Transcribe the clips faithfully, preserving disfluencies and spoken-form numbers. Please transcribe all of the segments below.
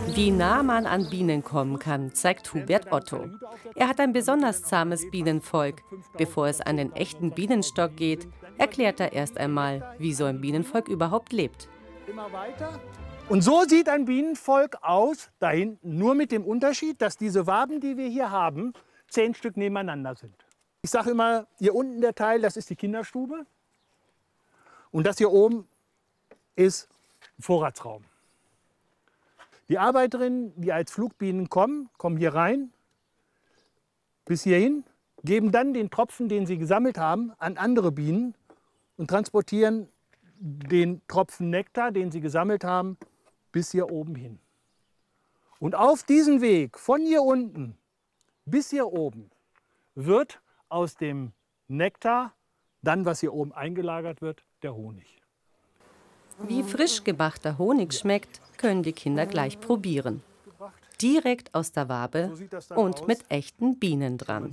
Wie nah man an Bienen kommen kann, zeigt Hubert Otto. Er hat ein besonders zahmes Bienenvolk. Bevor es an den echten Bienenstock geht, erklärt er erst einmal, wie so ein Bienenvolk überhaupt lebt. Immer weiter. Und so sieht ein Bienenvolk aus, da hinten, nur mit dem Unterschied, dass diese Waben, die wir hier haben, zehn Stück nebeneinander sind. Ich sage immer, hier unten der Teil, das ist die Kinderstube. Und das hier oben ist ein Vorratsraum. Die Arbeiterinnen, die als Flugbienen kommen, kommen hier rein, bis hierhin, geben dann den Tropfen, den sie gesammelt haben, an andere Bienen und transportieren den Tropfen Nektar, den sie gesammelt haben, bis hier oben hin. Und auf diesem Weg, von hier unten bis hier oben, wird aus dem Nektar, dann was hier oben eingelagert wird, der Honig. Wie frisch gemachter Honig schmeckt, können die Kinder gleich probieren. Direkt aus der Wabe und mit echten Bienen dran.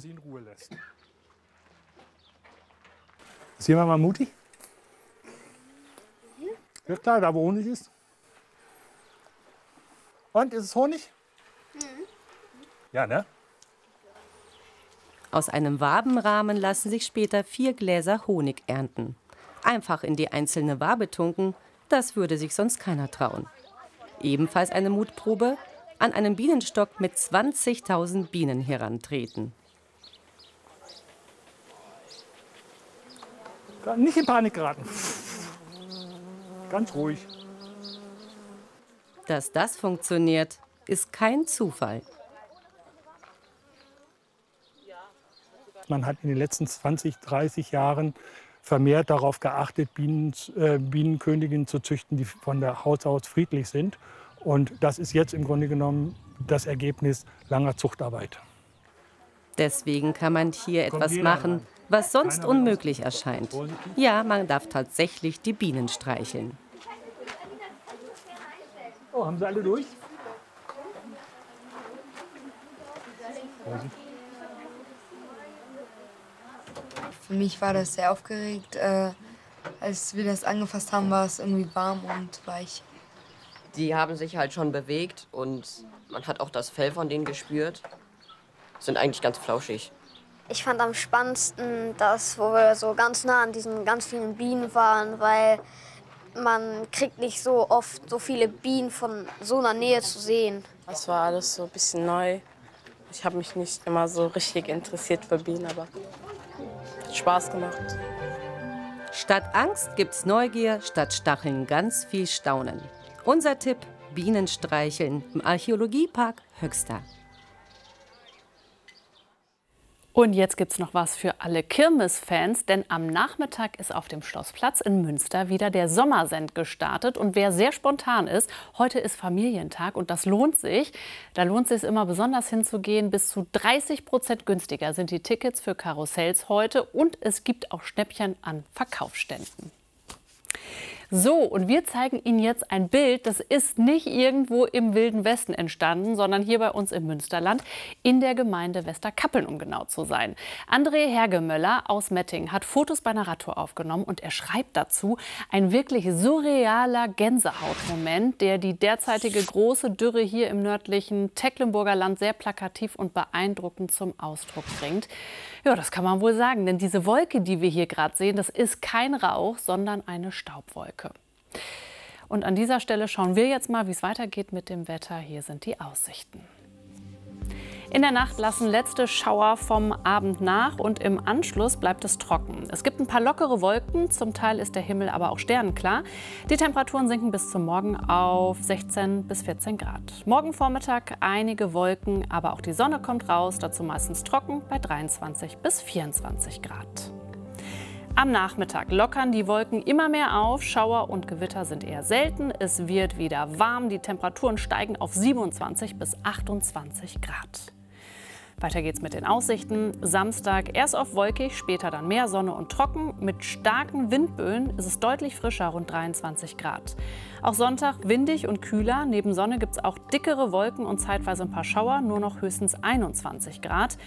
Ist jemand mal mutig? Ja klar, da wo Honig ist. Und, ist es Honig? Mhm. Ja, ne? Aus einem Wabenrahmen lassen sich später vier Gläser Honig ernten. Einfach in die einzelne Wabe tunken, das würde sich sonst keiner trauen. Ebenfalls eine Mutprobe, an einem Bienenstock mit zwanzigtausend Bienen herantreten. Nicht in Panik geraten. Ganz ruhig. Dass das funktioniert, ist kein Zufall. Man hat in den letzten zwanzig, dreißig Jahren vermehrt darauf geachtet, Bienen, äh, Bienenköniginnen zu züchten, die von der Haus aus friedlich sind. Und das ist jetzt im Grunde genommen das Ergebnis langer Zuchtarbeit. Deswegen kann man hier etwas machen, was sonst unmöglich erscheint. Ja, man darf tatsächlich die Bienen streicheln. Oh, haben sie alle durch? Für mich war das sehr aufgeregt. Äh, als wir das angefasst haben, war es irgendwie warm und weich. Die haben sich halt schon bewegt und man hat auch das Fell von denen gespürt. Sind eigentlich ganz flauschig. Ich fand am spannendsten das, wo wir so ganz nah an diesen ganz vielen Bienen waren, weil man kriegt nicht so oft so viele Bienen von so einer Nähe zu sehen. Das war alles so ein bisschen neu. Ich habe mich nicht immer so richtig interessiert für Bienen, aber hat Spaß gemacht. Statt Angst gibt's Neugier, statt Stacheln ganz viel Staunen. Unser Tipp: Bienen streicheln im Archäologiepark Höxter. Und jetzt gibt's noch was für alle Kirmesfans, denn am Nachmittag ist auf dem Schlossplatz in Münster wieder der Sommersend gestartet. Und wer sehr spontan ist, heute ist Familientag und das lohnt sich. Da lohnt es sich immer besonders hinzugehen. Bis zu dreißig Prozent günstiger sind die Tickets für Karussells heute und es gibt auch Schnäppchen an Verkaufsständen. So, und wir zeigen Ihnen jetzt ein Bild, das ist nicht irgendwo im Wilden Westen entstanden, sondern hier bei uns im Münsterland, in der Gemeinde Westerkappeln, um genau zu sein. André Hergemöller aus Metting hat Fotos bei einer Radtour aufgenommen und er schreibt dazu: ein wirklich surrealer Gänsehautmoment, der die derzeitige große Dürre hier im nördlichen Tecklenburger Land sehr plakativ und beeindruckend zum Ausdruck bringt. Ja, das kann man wohl sagen, denn diese Wolke, die wir hier gerade sehen, das ist kein Rauch, sondern eine Staubwolke. Und an dieser Stelle schauen wir jetzt mal, wie es weitergeht mit dem Wetter. Hier sind die Aussichten. In der Nacht lassen letzte Schauer vom Abend nach und im Anschluss bleibt es trocken. Es gibt ein paar lockere Wolken, zum Teil ist der Himmel aber auch sternenklar. Die Temperaturen sinken bis zum Morgen auf sechzehn bis vierzehn Grad. Morgen Vormittag einige Wolken, aber auch die Sonne kommt raus, dazu meistens trocken bei dreiundzwanzig bis vierundzwanzig Grad. Am Nachmittag lockern die Wolken immer mehr auf, Schauer und Gewitter sind eher selten. Es wird wieder warm, die Temperaturen steigen auf siebenundzwanzig bis achtundzwanzig Grad. Weiter geht's mit den Aussichten. Samstag erst oft wolkig, später dann mehr Sonne und trocken. Mit starken Windböen ist es deutlich frischer, rund dreiundzwanzig Grad. Auch Sonntag windig und kühler. Neben Sonne gibt es auch dickere Wolken und zeitweise ein paar Schauer, nur noch höchstens einundzwanzig Grad.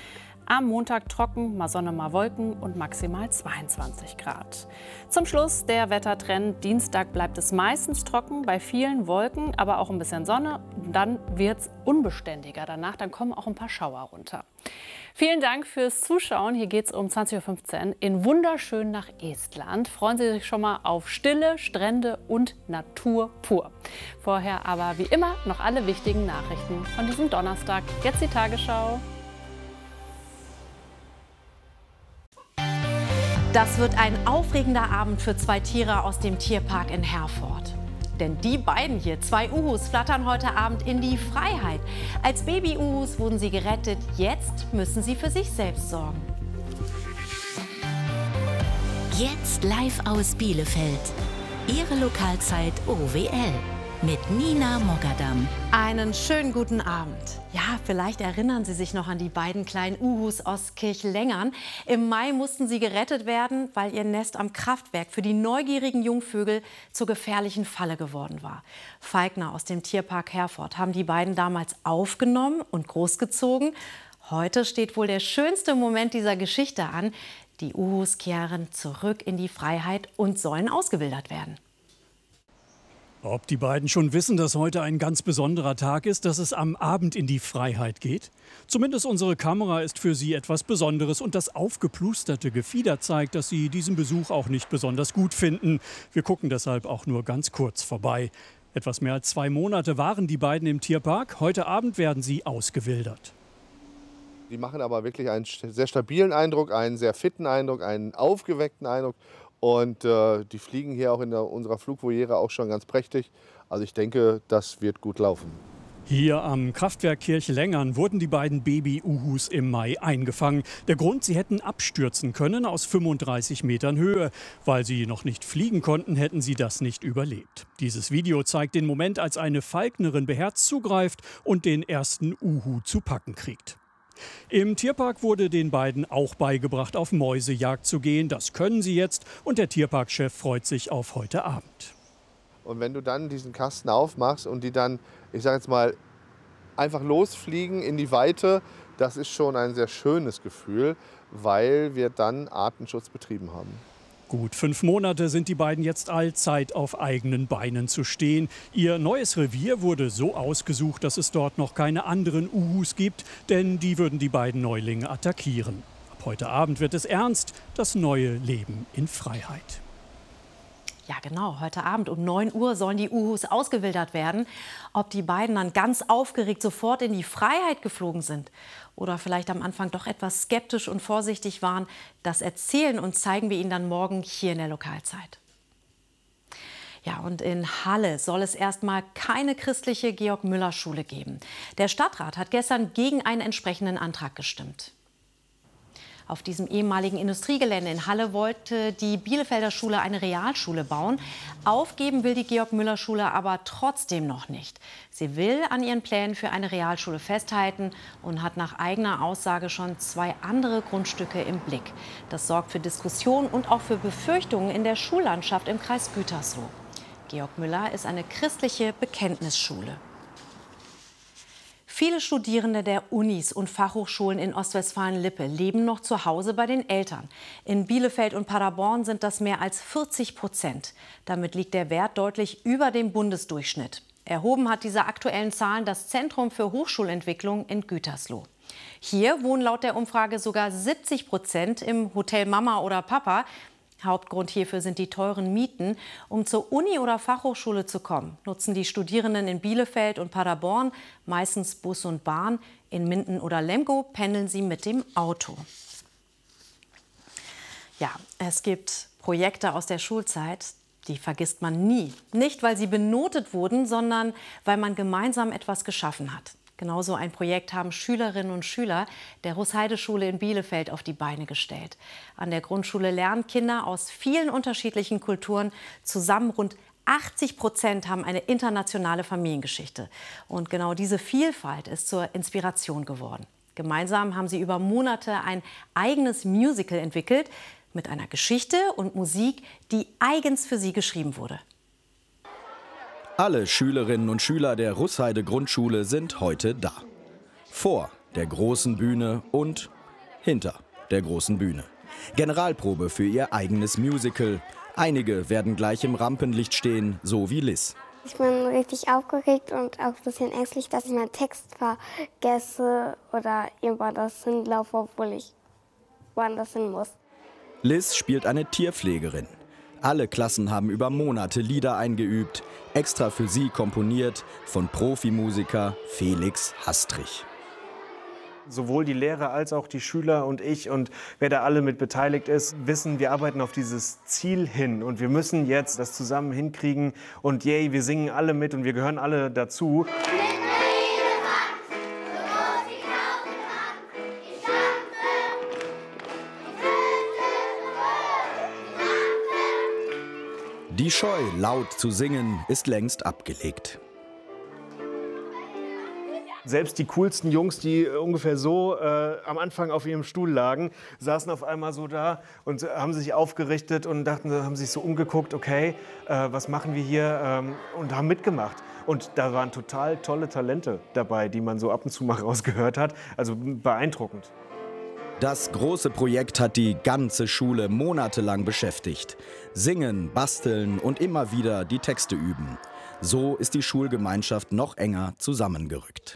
Am Montag trocken, mal Sonne, mal Wolken und maximal zweiundzwanzig Grad. Zum Schluss der Wettertrend. Dienstag bleibt es meistens trocken, bei vielen Wolken, aber auch ein bisschen Sonne. Dann wird es unbeständiger danach, dann kommen auch ein paar Schauer runter. Vielen Dank fürs Zuschauen. Hier geht es um zwanzig Uhr fünfzehn in wunderschön nach Estland. Freuen Sie sich schon mal auf Stille, Strände und Natur pur. Vorher aber wie immer noch alle wichtigen Nachrichten von diesem Donnerstag. Jetzt die Tagesschau. Das wird ein aufregender Abend für zwei Tiere aus dem Tierpark in Herford. Denn die beiden hier, zwei Uhus, flattern heute Abend in die Freiheit. Als Baby-Uhus wurden sie gerettet. Jetzt müssen sie für sich selbst sorgen. Jetzt live aus Bielefeld. Ihre Lokalzeit O W L mit Nina Mogadam. Einen schönen guten Abend. Ja, vielleicht erinnern Sie sich noch an die beiden kleinen Uhus aus Kirchlengern. Im Mai mussten sie gerettet werden, weil ihr Nest am Kraftwerk für die neugierigen Jungvögel zur gefährlichen Falle geworden war. Falkner aus dem Tierpark Herford haben die beiden damals aufgenommen und großgezogen. Heute steht wohl der schönste Moment dieser Geschichte an. Die Uhus kehren zurück in die Freiheit und sollen ausgewildert werden. Ob die beiden schon wissen, dass heute ein ganz besonderer Tag ist, dass es am Abend in die Freiheit geht? Zumindest unsere Kamera ist für sie etwas Besonderes und das aufgeplusterte Gefieder zeigt, dass sie diesen Besuch auch nicht besonders gut finden. Wir gucken deshalb auch nur ganz kurz vorbei. Etwas mehr als zwei Monate waren die beiden im Tierpark. Heute Abend werden sie ausgewildert. Die machen aber wirklich einen sehr stabilen Eindruck, einen sehr fitten Eindruck, einen aufgeweckten Eindruck. Und äh, die fliegen hier auch in der, unserer Flugvoliere auch schon ganz prächtig. Also ich denke, das wird gut laufen. Hier am Kraftwerk Kirchlengern wurden die beiden Baby-Uhus im Mai eingefangen. Der Grund, sie hätten abstürzen können aus fünfunddreißig Metern Höhe. Weil sie noch nicht fliegen konnten, hätten sie das nicht überlebt. Dieses Video zeigt den Moment, als eine Falknerin beherzt zugreift und den ersten Uhu zu packen kriegt. Im Tierpark wurde den beiden auch beigebracht, auf Mäusejagd zu gehen. Das können sie jetzt und der Tierparkchef freut sich auf heute Abend. Und wenn du dann diesen Kasten aufmachst und die dann, ich sage jetzt mal, einfach losfliegen in die Weite, das ist schon ein sehr schönes Gefühl, weil wir dann Artenschutz betrieben haben. Gut fünf Monate sind die beiden jetzt alt, Zeit auf eigenen Beinen zu stehen. Ihr neues Revier wurde so ausgesucht, dass es dort noch keine anderen Uhus gibt, denn die würden die beiden Neulinge attackieren. Ab heute Abend wird es ernst, das neue Leben in Freiheit. Ja, genau. Heute Abend um neun Uhr sollen die Uhus ausgewildert werden. Ob die beiden dann ganz aufgeregt sofort in die Freiheit geflogen sind oder vielleicht am Anfang doch etwas skeptisch und vorsichtig waren, das erzählen und zeigen wir Ihnen dann morgen hier in der Lokalzeit. Ja, und in Halle soll es erstmal keine christliche Georg-Müller-Schule geben. Der Stadtrat hat gestern gegen einen entsprechenden Antrag gestimmt. Auf diesem ehemaligen Industriegelände in Halle wollte die Bielefelder Schule eine Realschule bauen. Aufgeben will die Georg-Müller-Schule aber trotzdem noch nicht. Sie will an ihren Plänen für eine Realschule festhalten und hat nach eigener Aussage schon zwei andere Grundstücke im Blick. Das sorgt für Diskussionen und auch für Befürchtungen in der Schullandschaft im Kreis Gütersloh. Georg Müller ist eine christliche Bekenntnisschule. Viele Studierende der Unis und Fachhochschulen in Ostwestfalen-Lippe leben noch zu Hause bei den Eltern. In Bielefeld und Paderborn sind das mehr als vierzig Prozent. Damit liegt der Wert deutlich über dem Bundesdurchschnitt. Erhoben hat diese aktuellen Zahlen das Zentrum für Hochschulentwicklung in Gütersloh. Hier wohnen laut der Umfrage sogar siebzig Prozent im Hotel Mama oder Papa. Hauptgrund hierfür sind die teuren Mieten. Um zur Uni oder Fachhochschule zu kommen, nutzen die Studierenden in Bielefeld und Paderborn meistens Bus und Bahn. In Minden oder Lemgo pendeln sie mit dem Auto. Ja, es gibt Projekte aus der Schulzeit, die vergisst man nie. Nicht, weil sie benotet wurden, sondern weil man gemeinsam etwas geschaffen hat. Genauso ein Projekt haben Schülerinnen und Schüler der Rußheide-Schule in Bielefeld auf die Beine gestellt. An der Grundschule lernen Kinder aus vielen unterschiedlichen Kulturen zusammen. Rund achtzig Prozent haben eine internationale Familiengeschichte. Und genau diese Vielfalt ist zur Inspiration geworden. Gemeinsam haben sie über Monate ein eigenes Musical entwickelt mit einer Geschichte und Musik, die eigens für sie geschrieben wurde. Alle Schülerinnen und Schüler der Rußheide Grundschule sind heute da. Vor der großen Bühne und hinter der großen Bühne. Generalprobe für ihr eigenes Musical. Einige werden gleich im Rampenlicht stehen, so wie Liz. Ich bin richtig aufgeregt und auch ein bisschen ängstlich, dass ich meinen Text vergesse oder irgendwann das hinlaufe, obwohl ich woanders hin muss. Liz spielt eine Tierpflegerin. Alle Klassen haben über Monate Lieder eingeübt, extra für sie komponiert von Profimusiker Felix Hastrich. Sowohl die Lehrer als auch die Schüler und ich und wer da alle mit beteiligt ist, wissen, wir arbeiten auf dieses Ziel hin und wir müssen jetzt das zusammen hinkriegen und yay, wir singen alle mit und wir gehören alle dazu. Die Scheu, laut zu singen, ist längst abgelegt. Selbst die coolsten Jungs, die ungefähr so äh, am Anfang auf ihrem Stuhl lagen, saßen auf einmal so da und haben sich aufgerichtet und dachten, haben sich so umgeguckt, okay, äh, was machen wir hier, ähm, und haben mitgemacht. Und da waren total tolle Talente dabei, die man so ab und zu mal rausgehört hat. Also beeindruckend. Das große Projekt hat die ganze Schule monatelang beschäftigt. Singen, basteln und immer wieder die Texte üben. So ist die Schulgemeinschaft noch enger zusammengerückt.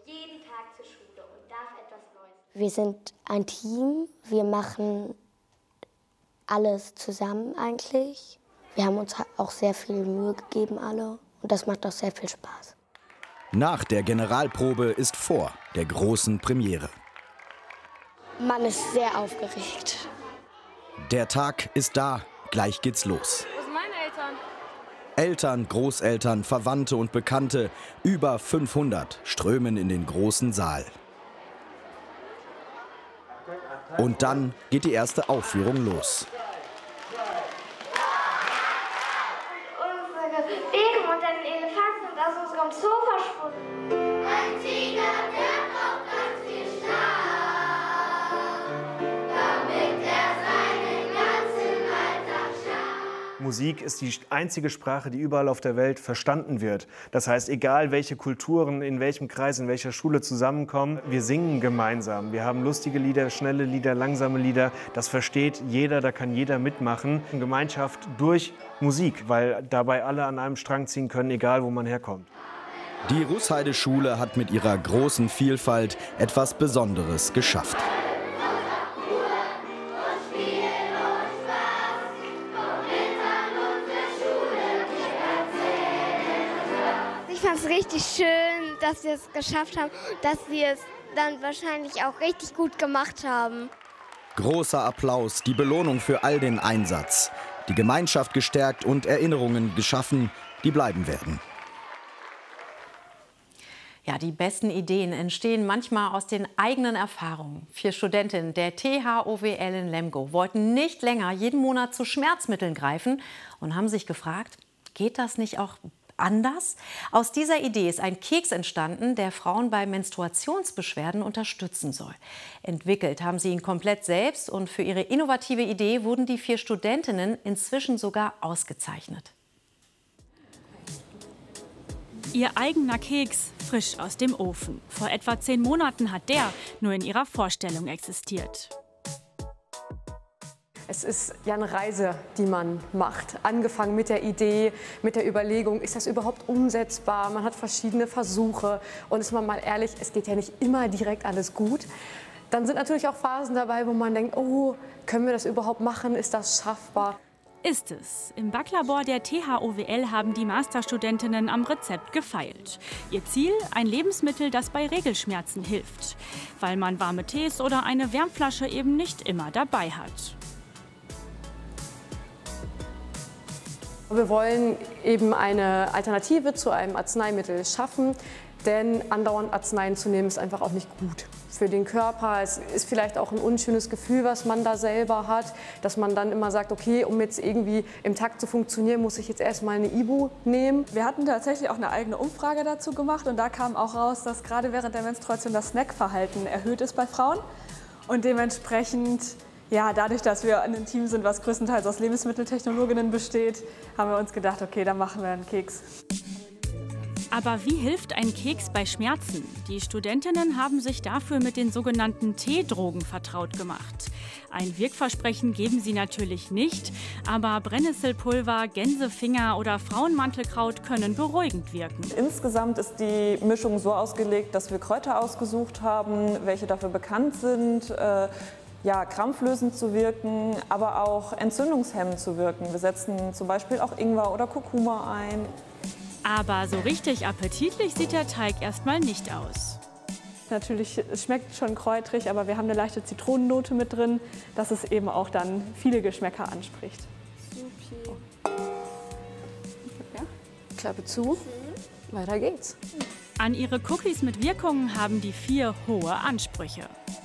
Wir sind ein Team, wir machen alles zusammen eigentlich. Wir haben uns auch sehr viel Mühe gegeben alle und das macht auch sehr viel Spaß. Nach der Generalprobe ist vor der großen Premiere. Man ist sehr aufgeregt. Der Tag ist da, gleich geht's los. Wo sind meine Eltern? Eltern, Großeltern, Verwandte und Bekannte, über fünfhundert strömen in den großen Saal. Und dann geht die erste Aufführung los. Unsere Bären und ein Elefant sind aus unserem Zoo verschwunden. Ein Tiger, der braucht ganz viel Schlaf, damit er seinen ganzen Alltag schafft. Musik ist die einzige Sprache, die überall auf der Welt verstanden wird. Das heißt, egal welche Kulturen, in welchem Kreis, in welcher Schule zusammenkommen, wir singen gemeinsam. Wir haben lustige Lieder, schnelle Lieder, langsame Lieder. Das versteht jeder, da kann jeder mitmachen. Eine Gemeinschaft durch Musik, weil dabei alle an einem Strang ziehen können, egal wo man herkommt. Die Rußheide-Schule hat mit ihrer großen Vielfalt etwas Besonderes geschafft. Ich fand es richtig schön, dass wir es geschafft haben, dass wir es dann wahrscheinlich auch richtig gut gemacht haben. Großer Applaus, die Belohnung für all den Einsatz. Die Gemeinschaft gestärkt und Erinnerungen geschaffen, die bleiben werden. Ja, die besten Ideen entstehen manchmal aus den eigenen Erfahrungen. Vier Studentinnen der T H O W L in Lemgo wollten nicht länger jeden Monat zu Schmerzmitteln greifen und haben sich gefragt, geht das nicht auch anders? Aus dieser Idee ist ein Keks entstanden, der Frauen bei Menstruationsbeschwerden unterstützen soll. Entwickelt haben sie ihn komplett selbst und für ihre innovative Idee wurden die vier Studentinnen inzwischen sogar ausgezeichnet. Ihr eigener Keks, frisch aus dem Ofen. Vor etwa zehn Monaten hat der nur in ihrer Vorstellung existiert. Es ist ja eine Reise, die man macht. Angefangen mit der Idee, mit der Überlegung, ist das überhaupt umsetzbar? Man hat verschiedene Versuche und ist man mal ehrlich, es geht ja nicht immer direkt alles gut. Dann sind natürlich auch Phasen dabei, wo man denkt, oh, können wir das überhaupt machen? Ist das schaffbar? Ist es. Im Backlabor der T H O W L haben die Masterstudentinnen am Rezept gefeilt. Ihr Ziel? Ein Lebensmittel, das bei Regelschmerzen hilft. Weil man warme Tees oder eine Wärmflasche eben nicht immer dabei hat. Wir wollen eben eine Alternative zu einem Arzneimittel schaffen, denn andauernd Arzneien zu nehmen ist einfach auch nicht gut für den Körper. Es ist vielleicht auch ein unschönes Gefühl, was man da selber hat, dass man dann immer sagt, okay, um jetzt irgendwie im Takt zu funktionieren, muss ich jetzt erstmal eine Ibu nehmen. Wir hatten tatsächlich auch eine eigene Umfrage dazu gemacht und da kam auch raus, dass gerade während der Menstruation das Snackverhalten erhöht ist bei Frauen und dementsprechend, ja, dadurch, dass wir ein Team sind, was größtenteils aus Lebensmitteltechnologinnen besteht, haben wir uns gedacht, okay, dann machen wir einen Keks. Aber wie hilft ein Keks bei Schmerzen? Die Studentinnen haben sich dafür mit den sogenannten T-Drogen vertraut gemacht. Ein Wirkversprechen geben sie natürlich nicht, aber Brennnesselpulver, Gänsefinger oder Frauenmantelkraut können beruhigend wirken. Insgesamt ist die Mischung so ausgelegt, dass wir Kräuter ausgesucht haben, welche dafür bekannt sind, äh, ja, krampflösend zu wirken, aber auch entzündungshemmend zu wirken. Wir setzen zum Beispiel auch Ingwer oder Kurkuma ein. Aber so richtig appetitlich sieht der Teig erstmal nicht aus. Natürlich, es schmeckt schon kräutrig, aber wir haben eine leichte Zitronennote mit drin, dass es eben auch dann viele Geschmäcker anspricht. Supi. Ja. Klappe zu, weiter geht's. An ihre Cookies mit Wirkungen haben die vier hohe Ansprüche.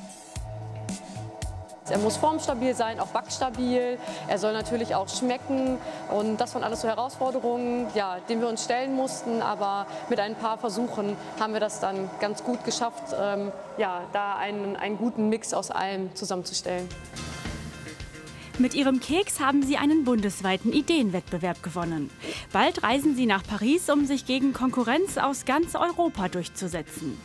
Er muss formstabil sein, auch backstabil. Er soll natürlich auch schmecken. Und das waren alles so Herausforderungen, ja, denen wir uns stellen mussten. Aber mit ein paar Versuchen haben wir das dann ganz gut geschafft, ähm, ja, da einen, einen guten Mix aus allem zusammenzustellen. Mit ihrem Keks haben sie einen bundesweiten Ideenwettbewerb gewonnen. Bald reisen sie nach Paris, um sich gegen Konkurrenz aus ganz Europa durchzusetzen.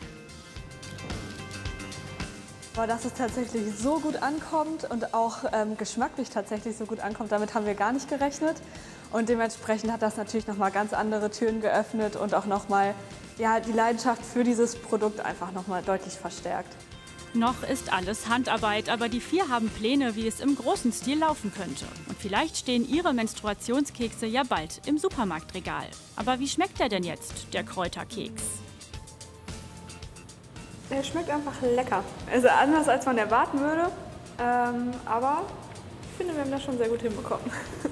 Aber dass es tatsächlich so gut ankommt und auch ähm, geschmacklich tatsächlich so gut ankommt, damit haben wir gar nicht gerechnet. Und dementsprechend hat das natürlich noch mal ganz andere Türen geöffnet und auch noch mal, ja, die Leidenschaft für dieses Produkt einfach noch mal deutlich verstärkt. Noch ist alles Handarbeit, aber die vier haben Pläne, wie es im großen Stil laufen könnte. Und vielleicht stehen ihre Menstruationskekse ja bald im Supermarktregal. Aber wie schmeckt der denn jetzt, der Kräuterkeks? Er schmeckt einfach lecker. Also anders, als man erwarten würde. Ähm, aber ich finde, wir haben das schon sehr gut hinbekommen.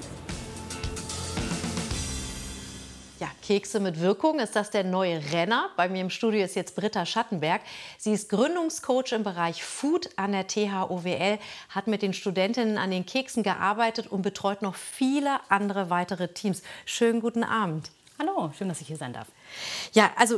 Ja, Kekse mit Wirkung, ist das der neue Renner? Bei mir im Studio ist jetzt Britta Schattenberg. Sie ist Gründungscoach im Bereich Food an der T H O W L, hat mit den Studentinnen an den Keksen gearbeitet und betreut noch viele andere weitere Teams. Schönen guten Abend. Hallo, schön, dass ich hier sein darf. Ja, also